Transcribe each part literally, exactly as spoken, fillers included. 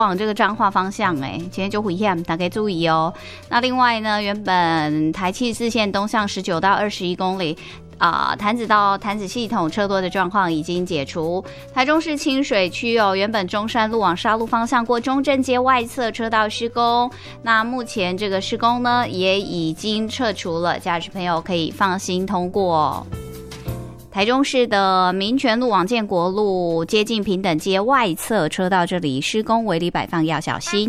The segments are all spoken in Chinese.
往这个彰化方向，哎，今天就危险，大家注意哦。那另外呢，原本台七十四线东向十九到二十一公里。啊、呃，潭子到潭子系统车多的状况已经解除。台中市清水区哦，原本中山路往沙鹿方向过中正街外侧车道施工，那目前这个施工呢也已经撤除了，驾驶朋友可以放心通过哦。台中市的民权路往建国路接近平等街外侧车道这里施工违例摆放，要小心。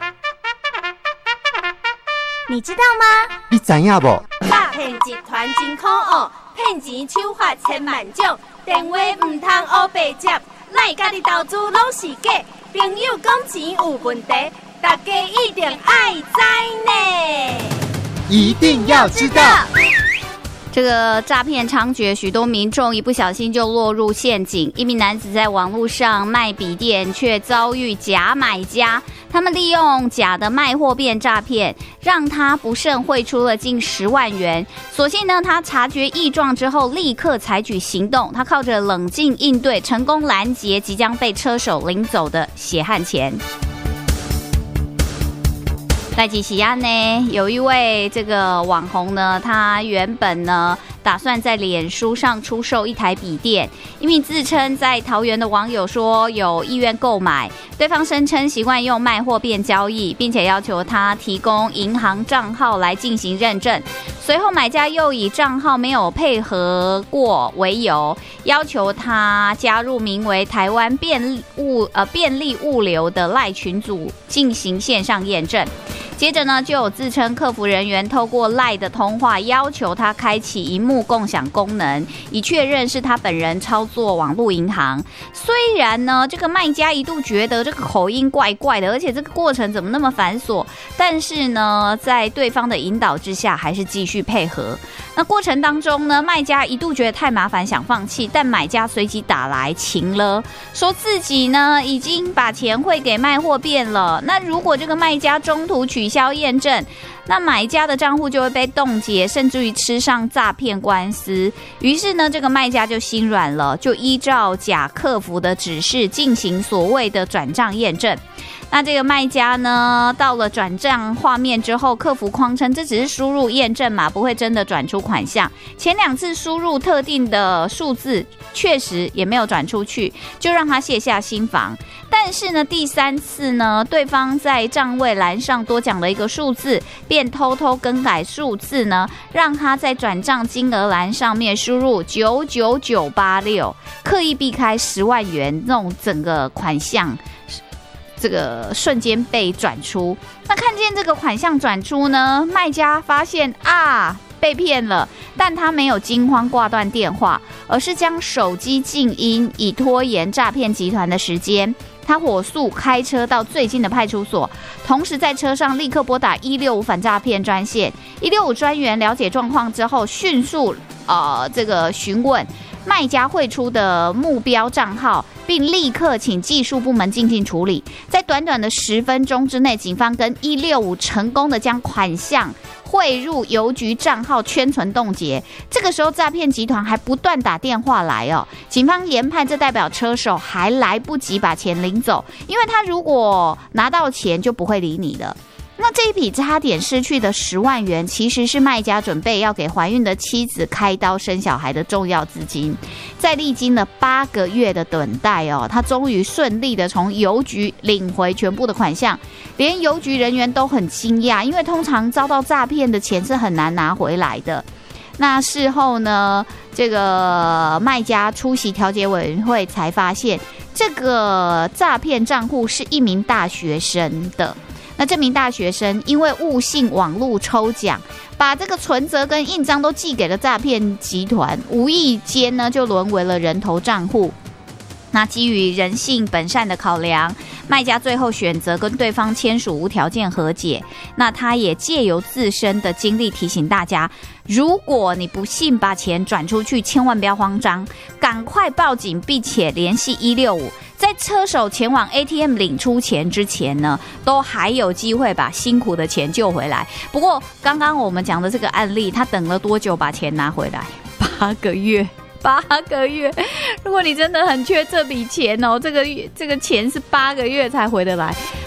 你知道吗？ 你知影不？ 诈骗集团真可恶，骗钱手法千万种，电话唔通黑白接，咱家己投资拢是假，朋友讲钱有问题，大家一定爱知呢， 一定要知道。 这个诈骗猖獗，许多民众一不小心就落入陷阱。一名男子在网络上卖笔电，却遭遇假买家，他们利用假的卖货变诈骗，让他不慎汇出了近十万元。所幸呢，他察觉异状之后，立刻采取行动。他靠着冷静应对，成功拦截即将被车手领走的血汗钱。在吉西安呢，有一位这个网红呢，他原本呢打算在脸书上出售一台笔电，一名自称在桃园的网友说有意愿购买，对方声称习惯用卖货变交易，并且要求他提供银行账号来进行认证。随后买家又以账号没有配合过为由，要求他加入名为台湾便物呃便利物流的赖群组进行线上验证。接着呢，就有自称客服人员透过 LINE 的通话，要求他开启萤幕共享功能，以确认是他本人操作网络银行。虽然呢，这个卖家一度觉得这个口音怪怪的，而且这个过程怎么那么繁琐，但是呢，在对方的引导之下，还是继续配合。那过程当中呢，卖家一度觉得太麻烦，想放弃，但买家随即打来情了，说自己呢已经把钱汇给卖货变了。那如果这个卖家中途取消验证，那买家的账户就会被冻结，甚至于吃上诈骗官司。于是呢，这个卖家就心软了，就依照假客服的指示进行所谓的转账验证。那这个卖家呢，到了转账画面之后，客服框称这只是输入验证码，不会真的转出款项。前两次输入特定的数字，确实也没有转出去，就让他卸下心防。但是呢，第三次呢，对方在账位栏上多讲了一个数字，便偷偷更改数字呢，让他在转账金额栏上面输入九九九八六，刻意避开十万元那种整个款项。这个瞬间被转出，那看见这个款项转出呢，卖家发现啊被骗了，但他没有惊慌挂断电话，而是将手机静音，以拖延诈骗集团的时间。他火速开车到最近的派出所，同时在车上立刻拨打一六五反诈骗专线。一六五专员了解状况之后，迅速呃这个询问卖家汇出的目标账号，并立刻请技术部门进行处理。在短短的十分钟之内，警方跟一六五成功的将款项汇入邮局账号圈存冻结。这个时候，诈骗集团还不断打电话来哦。警方研判，这代表车手还来不及把钱领走，因为他如果拿到钱，就不会理你了。那这一笔差点失去的十万元，其实是卖家准备要给怀孕的妻子开刀生小孩的重要资金。在历经了八个月的等待哦，他终于顺利的从邮局领回全部的款项，连邮局人员都很惊讶，因为通常遭到诈骗的钱是很难拿回来的。那事后呢，这个卖家出席调解委员会才发现，这个诈骗账户是一名大学生的。那这名大学生因为误信网络抽奖，把这个存折跟印章都寄给了诈骗集团，无意间呢就沦为了人头账户。那基于人性本善的考量，卖家最后选择跟对方签署无条件和解。那他也借由自身的经历提醒大家，如果你不幸把钱转出去，千万不要慌张，赶快报警，并且联系一六五。在车手前往 A T M 领出钱之前呢，都还有机会把辛苦的钱救回来。不过刚刚我们讲的这个案例，他等了多久把钱拿回来？八个月。八个月，如果你真的很缺这笔钱哦，这个这个钱是八个月才回得来。